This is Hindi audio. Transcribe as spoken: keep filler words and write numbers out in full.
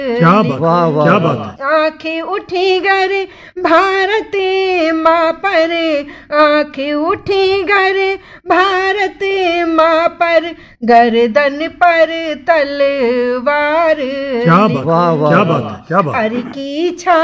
क्या बात, वाह वाह क्या बात। आंखें उठी गर भारत माँ पर, आंखें उठी गर भारत माँ पर, गर्दन पर तलवार। क्या बात, वाह वाह क्या वाह। बात, क्या बात। हर की इच्छा